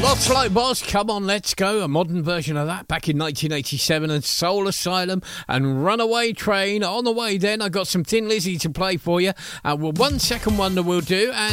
Lost Like Boss, Come On Let's Go, a modern version of that back in 1987, and Soul Asylum and Runaway Train on the way. Then I got some Thin Lizzy to play for you. Well, 1 Second Wonder will do, and